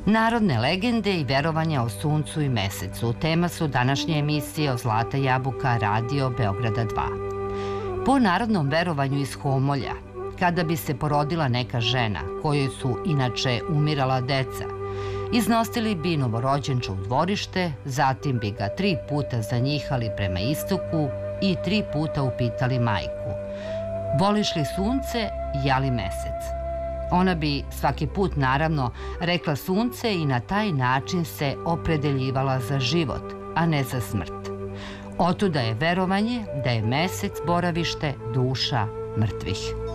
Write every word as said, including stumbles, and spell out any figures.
Narodne legende i verovanja o suncu i mesecu tema su današnje emisije o Zlata jabuka Radio Beograda dva. Po narodnom verovanju iz Homolja, kada bi se porodila neka žena kojoj su inače umirala deca, iznosili bi novorođenča u dvorište, zatim bi ga tri puta zanjihali prema istoku i tri puta upitali majku: voliš li sunce, ja li mesec? Ona bi svaki put naravno rekla sunce i na taj način se opredeljivala za život, a ne za smrt. Otuda je verovanje da je mesec boravište duša mrtvih.